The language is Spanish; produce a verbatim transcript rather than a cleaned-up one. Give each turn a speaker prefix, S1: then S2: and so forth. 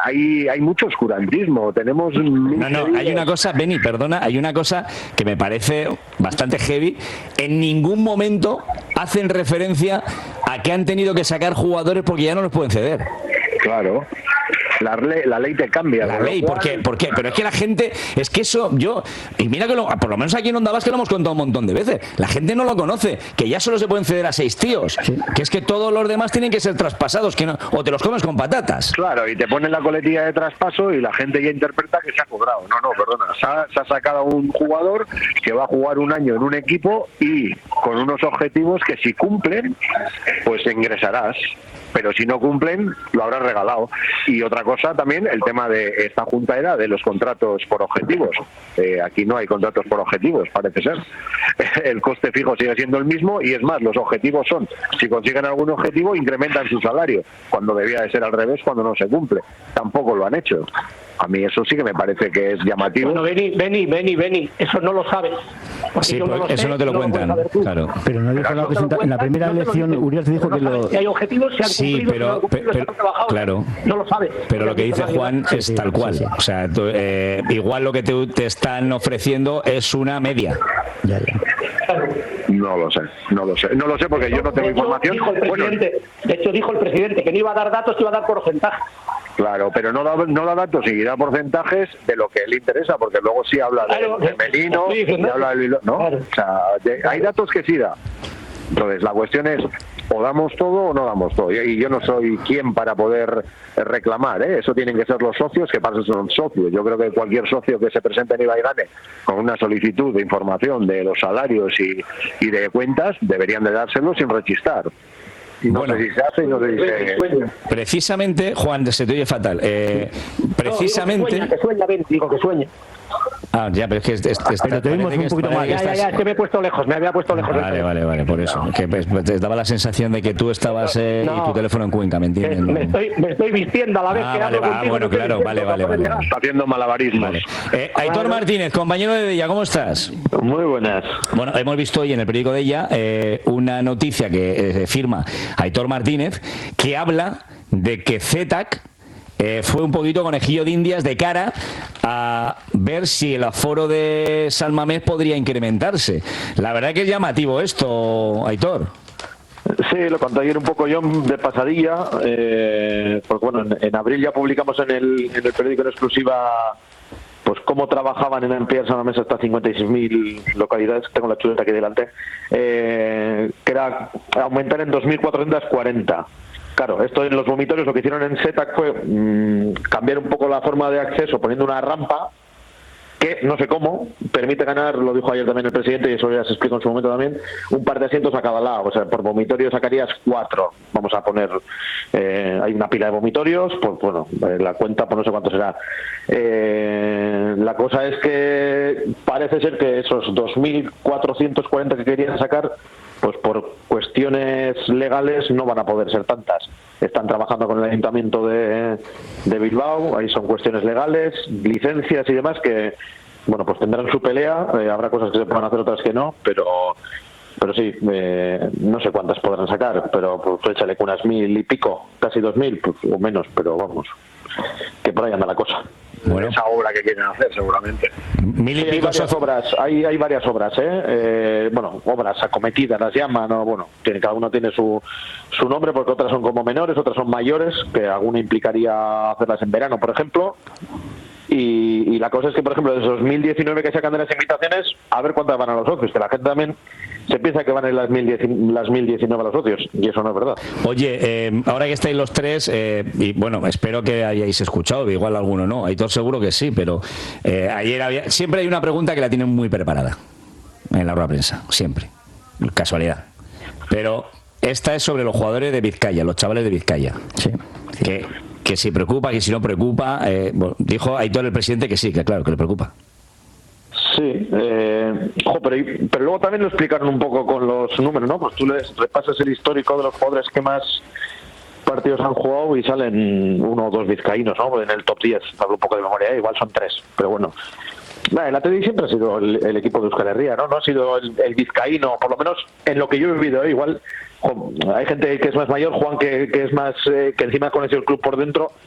S1: hay, hay mucho oscurantismo. Tenemos...
S2: No, no, hay una cosa, Beni, perdona, hay una cosa que me parece bastante heavy. En ningún momento hacen referencia a que han tenido que sacar jugadores porque ya no los pueden ceder.
S1: Claro. La ley, la ley te cambia.
S2: La ley, ¿por qué? ¿Por qué? Pero es que la gente, es que eso, yo, y mira que lo, por lo menos aquí en Onda Vasca lo hemos contado un montón de veces, la gente no lo conoce, que ya solo se pueden ceder a seis tíos, sí. Que es que todos los demás tienen que ser traspasados, que no, o te los comes con patatas.
S1: Claro, y te ponen la coletilla de traspaso y la gente ya interpreta que se ha cobrado. No, no, perdona, se ha, se ha sacado un jugador que va a jugar un año en un equipo y con unos objetivos que si cumplen, pues ingresarás. Pero si no cumplen, lo habrás regalado. Y otra cosa también, el tema de esta junta era de los contratos por objetivos. Eh, aquí no hay contratos por objetivos, parece ser. El coste fijo sigue siendo el mismo y es más, los objetivos son, si consiguen algún objetivo, incrementan su salario, cuando debía de ser al revés cuando no se cumple. Tampoco lo han hecho. A mí eso sí que me parece que es llamativo.
S3: Bueno, Beni, Beni, Beni, Beni, eso no lo sabes.
S2: Sí, pues no eso sé, no te lo no cuentan, lo claro.
S4: Pero no dijo la presenta, en la primera elección Urias dijo que lo...
S3: Si hay objetivos, se han
S2: sí,
S3: cumplido,
S2: pero,
S3: si no cumplido,
S2: pero, pero claro.
S3: No lo sabes.
S2: Pero lo que dice Juan es sí, tal cual. Sí, sí. O sea, tú, eh, igual lo que te, te están ofreciendo es una media.
S4: Ya, ya.
S1: No lo sé, no lo sé. No lo sé porque yo no tengo
S3: de hecho,
S1: información.
S3: Dijo el presidente, bueno, de hecho, dijo el presidente que no iba a dar datos, que iba a dar porcentajes.
S1: Claro, pero no da, no da datos y da porcentajes de lo que le interesa, porque luego sí habla
S3: claro,
S1: del femenino, sí, sí, no, habla del... ¿no? Claro. O sea, de, hay datos que sí da. Entonces, la cuestión es, o damos todo o no damos todo. Y yo no soy quien para poder reclamar, ¿eh? Eso tienen que ser los socios, que para eso son socios. Yo creo que cualquier socio que se presente en Ibaigane con una solicitud de información de los salarios y, y de cuentas, deberían de dárselo sin rechistar. Y no bueno, sé si se hace y no sé si se...
S2: Precisamente, Juan, se te oye fatal. Eh, precisamente...
S3: No, digo que sueña, que sueña, Ben, digo que sueña.
S2: Ah, ya, pero es que es, es, es,
S4: pero te vimos un poquito más.
S3: Ya, ya, ya, es que me he puesto lejos, me había puesto lejos.
S2: Vale, vale, vale, por eso. Que pues, te daba la sensación de que tú estabas eh, no, y tu teléfono en Cuenca, ¿me entiendes?
S3: Me, me, estoy, me estoy vistiendo a la vez
S2: ah,
S3: que
S2: vale,
S3: hablo
S2: va,
S3: contigo.
S2: Bueno, claro, vale, vale, vale.
S1: Está haciendo malabarismos. Vale.
S2: Eh, Aitor Martínez, compañero de Della, ¿cómo estás?
S5: Muy buenas.
S2: Bueno, hemos visto hoy en el periódico de Della eh, una noticia que eh, firma Aitor Martínez que habla de que Z T A C Eh, fue un poquito conejillo de indias de cara a ver si el aforo de San Mamés podría incrementarse. La verdad que es llamativo esto, Aitor.
S5: Sí, lo conté ayer un poco yo de pasadilla, eh, porque bueno, en, en abril ya publicamos en el, en el periódico en exclusiva pues cómo trabajaban en ampliar San Mamés hasta cincuenta y seis mil localidades, tengo la chuleta aquí delante, eh, que era aumentar en dos mil cuatrocientos cuarenta. Claro, esto en los vomitorios lo que hicieron en Z T A C fue mmm, cambiar un poco la forma de acceso poniendo una rampa que, no sé cómo, permite ganar, lo dijo ayer también el presidente y eso ya se explicó en su momento también, un par de asientos a cada lado. O sea, por vomitorio sacarías cuatro. Vamos a poner, eh, hay una pila de vomitorios, pues bueno, la cuenta pues no sé cuánto será. Eh, la cosa es que parece ser que esos dos mil cuatrocientos cuarenta que querían sacar, pues por cuestiones legales no van a poder ser tantas. Están trabajando con el Ayuntamiento de, de Bilbao, ahí son cuestiones legales, licencias y demás que, bueno, pues tendrán su pelea, eh, habrá cosas que se puedan hacer, otras que no, pero pero sí, eh, no sé cuántas podrán sacar, pero pues tú échale con unas mil y pico, casi dos mil, pues, o menos, pero vamos, que por ahí anda la cosa.
S1: Bueno, esa obra que quieren hacer seguramente.
S2: Mil y
S5: sí, hay varias obras, hay, hay varias obras, ¿eh? Eh, bueno, obras acometidas las llaman, ¿no? Bueno, tiene, cada uno tiene su, su nombre, porque otras son como menores, otras son mayores, que alguna implicaría hacerlas en verano, por ejemplo. Y, y la cosa es que, por ejemplo, de esos mil diecinueve que sacan de las invitaciones, a ver cuántas van a los socios, que la gente también se piensa que van a ir las mil diecinueve a los socios, y eso no es verdad.
S2: Oye, eh, ahora que estáis los tres, eh, y bueno, espero que hayáis escuchado, igual alguno no, Aitor seguro que sí, pero eh, ayer había, siempre hay una pregunta que la tienen muy preparada en la rueda de prensa, siempre, casualidad, pero esta es sobre los jugadores de Vizcaya, los chavales de Vizcaya,
S4: sí, sí.
S2: que que si preocupa, que si no preocupa, eh, bueno, dijo Aitor el presidente que sí, que claro, que le preocupa.
S5: Sí, eh, ojo, pero, pero luego también lo explicaron un poco con los números, ¿no? Pues tú les repasas el histórico de los jugadores que más partidos han jugado y salen uno o dos vizcaínos, ¿no? En el top diez, hablo un poco de memoria, ¿eh? Igual son tres, pero bueno. El A T D siempre ha sido el, el equipo de Euskal Herria, ¿no? No ha sido el, el vizcaíno, por lo menos en lo que yo he vivido, ¿eh? Igual hay gente que es más mayor, Juan, que, que es más, eh, que encima ha conocido el club por dentro,